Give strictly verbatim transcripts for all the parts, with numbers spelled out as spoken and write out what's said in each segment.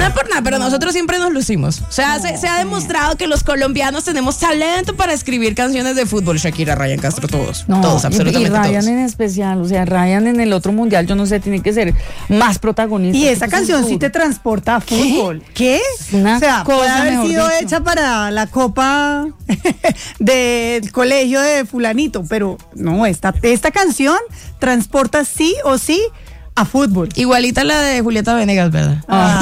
No es por nada, pero nosotros siempre nos lucimos. O sea, no, se, se ha demostrado que los colombianos tenemos talento para escribir canciones de fútbol. Shakira, Ryan Castro, todos. No, todos, absolutamente todos. Y Ryan en especial, o sea, Ryan en el otro mundial, yo no sé, tiene que ser más protagonista. Y esa canción sí te transporta a fútbol. ¿Qué? ¿Qué? Una o sea, puede haber sido dicho. hecha para la copa del colegio de fulanito, pero no, esta, esta canción transporta sí o sí a fútbol. Igualita la de Julieta Venegas, ¿verdad?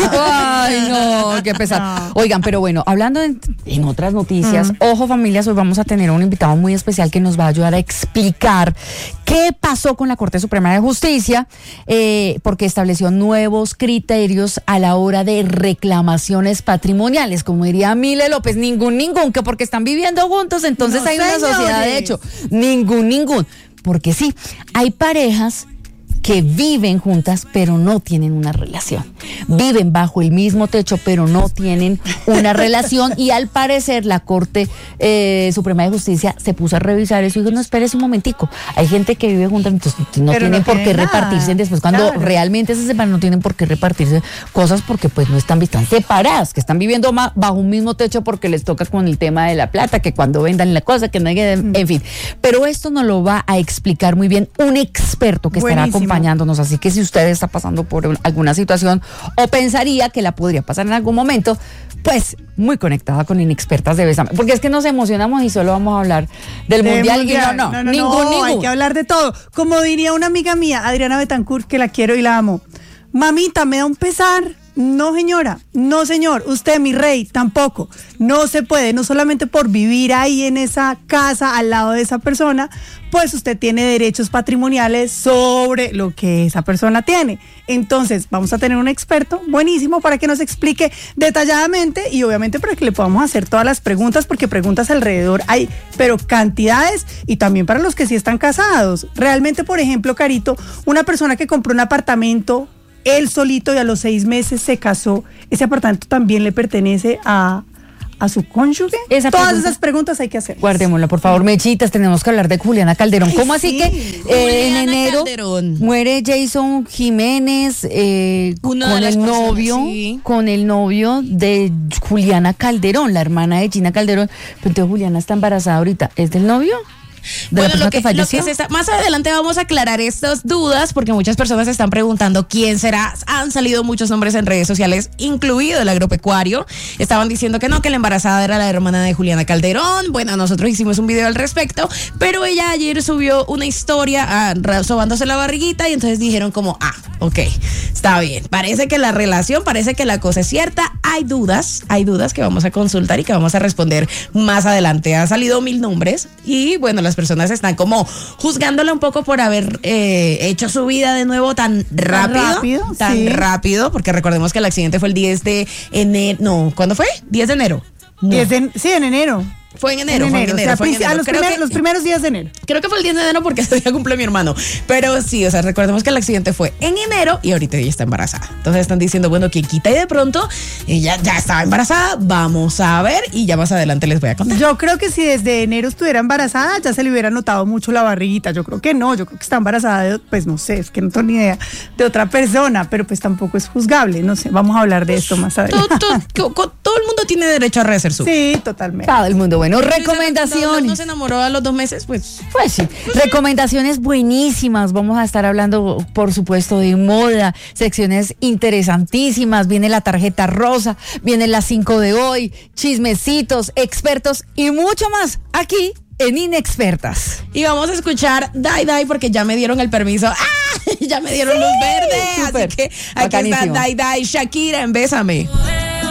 Ah. Ay, no, qué pesar. No. Oigan, pero bueno, hablando en, en otras noticias, uh-huh. ojo familias, hoy vamos a tener un invitado muy especial que nos va a ayudar a explicar qué pasó con la Corte Suprema de Justicia, eh, porque estableció nuevos criterios a la hora de reclamaciones patrimoniales. Como diría Mile López, ningún, ningún, que porque están viviendo juntos, entonces no, hay señores. Una sociedad de hecho. Ningún, ningún. Porque sí, hay parejas que viven juntas pero no tienen una relación. Viven bajo el mismo techo pero no tienen una relación y al parecer la Corte eh, Suprema de Justicia se puso a revisar eso y dijo, no, espérese un momentico. Hay gente que vive juntas, entonces no pero tienen no por qué nada. Repartirse después. Cuando claro. realmente se separan no tienen por qué repartirse cosas porque pues no están, están separadas, que están viviendo ma- bajo un mismo techo porque les toca con el tema de la plata, que cuando vendan la cosa, que no hay que, mm. en fin. Pero esto nos lo va a explicar muy bien un experto que Buenísimo. Estará acompañando. Así que si usted está pasando por alguna situación o pensaría que la podría pasar en algún momento, pues muy conectada con Inexpertas de Bésame, porque es que nos emocionamos y solo vamos a hablar del de mundial, mundial. Y no, no, no, no, ningún, no, ningún. Hay que hablar de todo. Como diría una amiga mía, Adriana Betancourt, que la quiero y la amo. Mamita, me da un pesar. No, señora, no, señor, usted, mi rey, tampoco. No se puede, no solamente por vivir ahí en esa casa, al lado de esa persona, pues usted tiene derechos patrimoniales sobre lo que esa persona tiene. Entonces, vamos a tener un experto buenísimo para que nos explique detalladamente y obviamente para que le podamos hacer todas las preguntas, porque preguntas alrededor hay, pero cantidades, y también para los que sí están casados. Realmente, por ejemplo, Carito, una persona que compró un apartamento él solito y a los seis meses se casó, ¿ese apartamento también le pertenece a, a su cónyuge? Esa Todas pregunta, esas preguntas hay que hacer. Guardémosla, por favor, Mechitas, tenemos que hablar de Juliana Calderón. Ay, ¿Cómo sí. así que eh, en enero Calderón. muere Jason Jiménez eh, con el novio, personas, sí. con el novio de Juliana Calderón, la hermana de Gina Calderón? Pero entonces Juliana está embarazada ahorita, ¿es del novio? Bueno, lo que, que lo que se está, más adelante vamos a aclarar estas dudas porque muchas personas se están preguntando quién será. Han salido muchos nombres en redes sociales, incluido el agropecuario. Estaban diciendo que no, que la embarazada era la hermana de Juliana Calderón. Bueno, nosotros hicimos un video al respecto, pero ella ayer subió una historia ah, sobándose la barriguita y entonces dijeron como, ah, ok, está bien. Parece que la relación, parece que la cosa es cierta. Hay dudas, hay dudas que vamos a consultar y que vamos a responder más adelante. Han salido mil nombres y bueno, las personas están como juzgándola un poco por haber eh, hecho su vida de nuevo tan rápido, tan rápido, tan sí. rápido, porque recordemos que el accidente fue el diez de enero, no, ¿cuándo fue? diez de enero. No. diez de, sí, en enero. Fue en enero, en fue en enero, enero, o sea, fue en enero. A los, creo primer, que, los primeros días de enero. Creo que fue el diez de enero porque ese día cumple mi hermano. Pero sí, o sea, recordemos que el accidente fue en enero y ahorita ella está embarazada. Entonces están diciendo, bueno, ¿quién quita? Y de pronto ella ya estaba embarazada. Vamos a ver y ya más adelante les voy a contar. Yo creo que si desde enero estuviera embarazada ya se le hubiera notado mucho la barriguita. Yo creo que no, yo creo que está embarazada de, pues no sé, es que no tengo ni idea, de otra persona, pero pues tampoco es juzgable, no sé, vamos a hablar de esto más adelante. Todo, todo, todo el mundo tiene derecho a rehacer su. Sí, totalmente. Todo el mundo, bueno, recomendaciones. No, no se enamoró a los dos meses, pues. Pues sí. Recomendaciones buenísimas. Vamos a estar hablando, por supuesto, de moda, secciones interesantísimas. Viene la tarjeta rosa, viene las cinco de hoy, chismecitos, expertos y mucho más aquí en Inexpertas. Y vamos a escuchar Dai Dai porque ya me dieron el permiso. ¡Ah! Ya me dieron sí, luz verde. Super. Así que aquí Bacanísimo. Está Dai Dai, Shakira en Bésame.